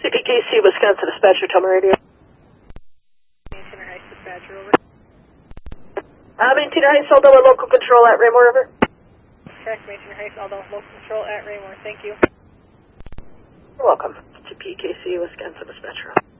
CPKC, Wisconsin dispatcher, tell me radio. Maintainer Heights dispatcher, over. Maintainer Heights, hold over local control at Raymore, over. Correct, Maintainer Heights, although local control at Raymore, thank you. You're welcome. CPKC, Wisconsin dispatcher.